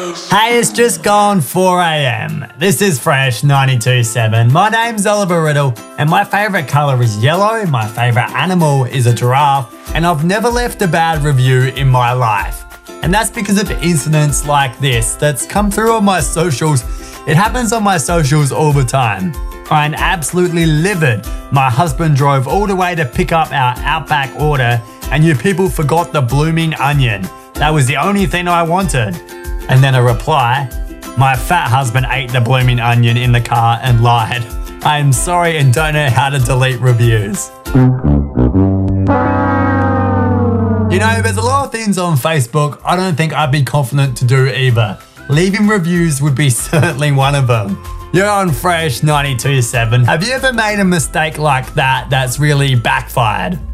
Hey, it's just gone 4 a.m. This is Fresh 92.7. My name's Oliver Riddle, and my favourite colour is yellow, my favourite animal is a giraffe, and I've never left a bad review in my life. And that's because of incidents like this that's come through on my socials. It happens on my socials all the time. I'm absolutely livid. My husband drove all the way to pick up our Outback order, and you people forgot the blooming onion. That was the only thing I wanted. And then a reply, my fat husband ate the blooming onion in the car and lied. I am sorry and don't know how to delete reviews. You know, there's a lot of things on Facebook I don't think I'd be confident to do either. Leaving reviews would be certainly one of them. You're on Fresh 92.7. Have you ever made a mistake like that that's really backfired?